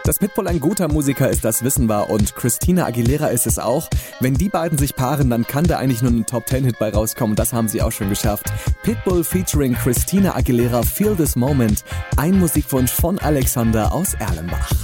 Dass Pitbull ein guter Musiker ist, das wissen wir, und Christina Aguilera ist es auch. Wenn die beiden sich paaren, dann kann da eigentlich nur ein Top-10-Hit bei rauskommen. Das haben sie auch schon geschafft. Pitbull featuring Christina Aguilera, Feel This Moment. Ein Musikwunsch von Alexander aus Erlenbach.